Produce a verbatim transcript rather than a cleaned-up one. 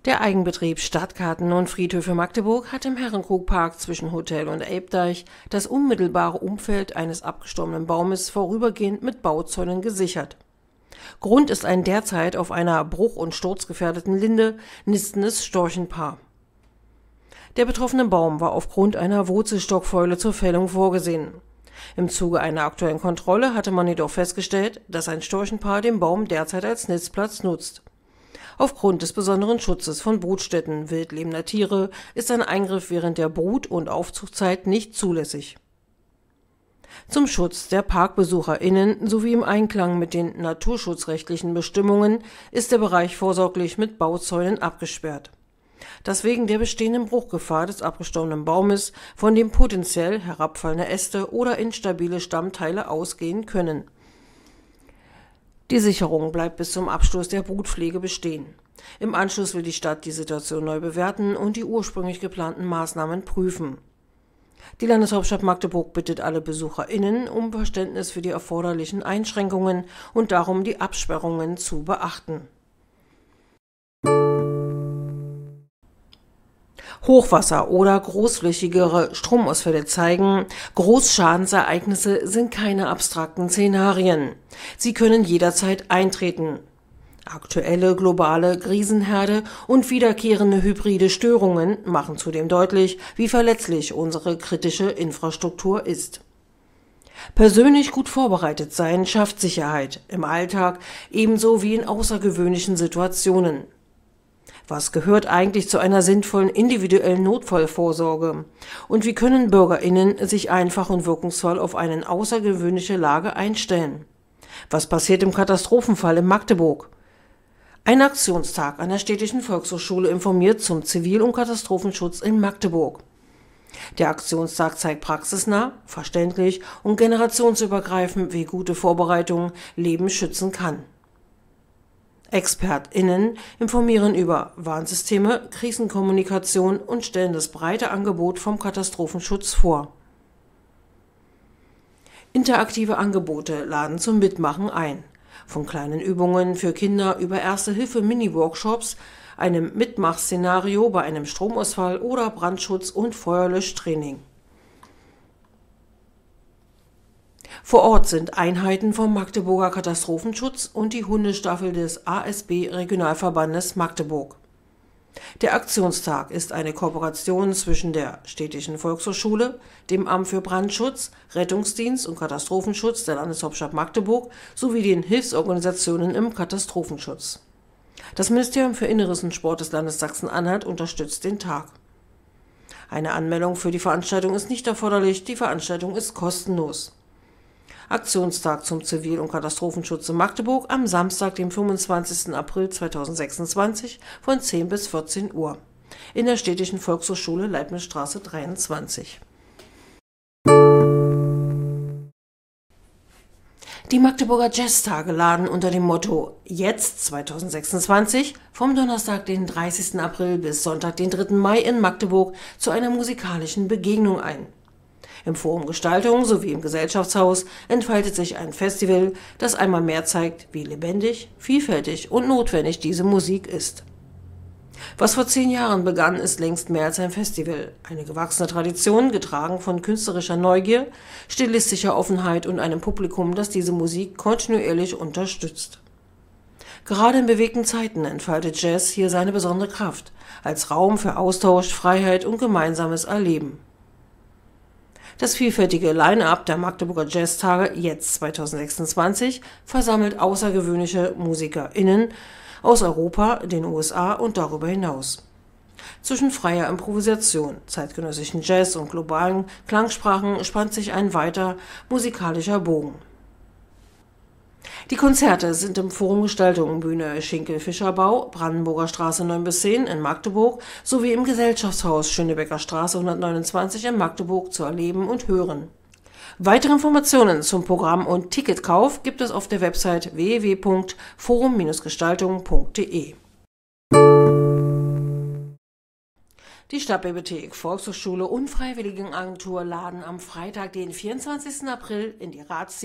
Der Eigenbetrieb Stadtgarten und Friedhöfe Magdeburg hat im Herrenkrugpark zwischen Hotel und Elbdeich das unmittelbare Umfeld eines abgestorbenen Baumes vorübergehend mit Bauzäunen gesichert. Grund ist ein derzeit auf einer bruch- und sturzgefährdeten Linde nistendes Storchenpaar. Der betroffene Baum war aufgrund einer Wurzelstockfäule zur Fällung vorgesehen. Im Zuge einer aktuellen Kontrolle hatte man jedoch festgestellt, dass ein Storchenpaar den Baum derzeit als Nistplatz nutzt. Aufgrund des besonderen Schutzes von Brutstätten wildlebender Tiere ist ein Eingriff während der Brut- und Aufzuchtzeit nicht zulässig. Zum Schutz der ParkbesucherInnen sowie im Einklang mit den naturschutzrechtlichen Bestimmungen ist der Bereich vorsorglich mit Bauzäunen abgesperrt, dass wegen der bestehenden Bruchgefahr des abgestorbenen Baumes von dem potenziell herabfallende Äste oder instabile Stammteile ausgehen können. Die Sicherung bleibt bis zum Abschluss der Brutpflege bestehen. Im Anschluss will die Stadt die Situation neu bewerten und die ursprünglich geplanten Maßnahmen prüfen. Die Landeshauptstadt Magdeburg bittet alle BesucherInnen um Verständnis für die erforderlichen Einschränkungen und darum, die Absperrungen zu beachten. Hochwasser oder großflächigere Stromausfälle zeigen, Großschadensereignisse sind keine abstrakten Szenarien. Sie können jederzeit eintreten. Aktuelle globale Krisenherde und wiederkehrende hybride Störungen machen zudem deutlich, wie verletzlich unsere kritische Infrastruktur ist. Persönlich gut vorbereitet sein schafft Sicherheit im Alltag ebenso wie in außergewöhnlichen Situationen. Was gehört eigentlich zu einer sinnvollen individuellen Notfallvorsorge? Und wie können BürgerInnen sich einfach und wirkungsvoll auf eine außergewöhnliche Lage einstellen? Was passiert im Katastrophenfall in Magdeburg? Ein Aktionstag an der Städtischen Volkshochschule informiert zum Zivil- und Katastrophenschutz in Magdeburg. Der Aktionstag zeigt praxisnah, verständlich und generationsübergreifend, wie gute Vorbereitung Leben schützen kann. ExpertInnen informieren über Warnsysteme, Krisenkommunikation und stellen das breite Angebot vom Katastrophenschutz vor. Interaktive Angebote laden zum Mitmachen ein. Von kleinen Übungen für Kinder über Erste-Hilfe-Mini-Workshops, einem Mitmachszenario bei einem Stromausfall oder Brandschutz- und Feuerlöschtraining. Vor Ort sind Einheiten vom Magdeburger Katastrophenschutz und die Hundestaffel des A S B-Regionalverbandes Magdeburg. Der Aktionstag ist eine Kooperation zwischen der Städtischen Volkshochschule, dem Amt für Brandschutz, Rettungsdienst und Katastrophenschutz der Landeshauptstadt Magdeburg sowie den Hilfsorganisationen im Katastrophenschutz. Das Ministerium für Inneres und Sport des Landes Sachsen-Anhalt unterstützt den Tag. Eine Anmeldung für die Veranstaltung ist nicht erforderlich, die Veranstaltung ist kostenlos. Aktionstag zum Zivil- und Katastrophenschutz in Magdeburg am Samstag, dem fünfundzwanzigsten April zweitausendsechsundzwanzig von zehn bis vierzehn Uhr in der Städtischen Volkshochschule Leibnizstraße dreiundzwanzig. Die Magdeburger Jazztage laden unter dem Motto Jetzt zweitausendsechsundzwanzig vom Donnerstag, den dreißigsten April bis Sonntag, den dritten Mai in Magdeburg zu einer musikalischen Begegnung ein. Im Forum Gestaltung sowie im Gesellschaftshaus entfaltet sich ein Festival, das einmal mehr zeigt, wie lebendig, vielfältig und notwendig diese Musik ist. Was vor zehn Jahren begann, ist längst mehr als ein Festival. Eine gewachsene Tradition, getragen von künstlerischer Neugier, stilistischer Offenheit und einem Publikum, das diese Musik kontinuierlich unterstützt. Gerade in bewegten Zeiten entfaltet Jazz hier seine besondere Kraft, als Raum für Austausch, Freiheit und gemeinsames Erleben. Das vielfältige Line-up der Magdeburger Jazztage jetzt zweitausendsechsundzwanzig versammelt außergewöhnliche MusikerInnen aus Europa, den U S A und darüber hinaus. Zwischen freier Improvisation, zeitgenössischen Jazz und globalen Klangsprachen spannt sich ein weiter musikalischer Bogen. Die Konzerte sind im Forum Gestaltung Bühne Schinkel-Fischerbau, Brandenburger Straße neun bis zehn in Magdeburg sowie im Gesellschaftshaus Schönebecker Straße hundertneunundzwanzig in Magdeburg zu erleben und hören. Weitere Informationen zum Programm und Ticketkauf gibt es auf der Website w w w punkt forum gestaltung punkt de. Die Stadtbibliothek, Volkshochschule und Freiwilligenagentur laden am Freitag, den vierundzwanzigsten April in die Ratszimmer